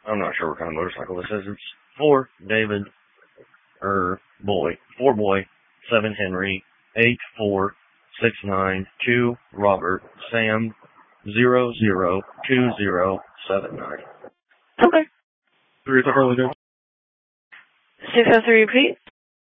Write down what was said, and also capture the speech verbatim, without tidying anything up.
I'm not sure what kind of motorcycle this is. It's for David, er, boy, for boy, seven Henry, eight four six nine two Robert, Sam, zero zero two zero seven nine. Okay. Three for Harley Davidson. Six oh three repeat.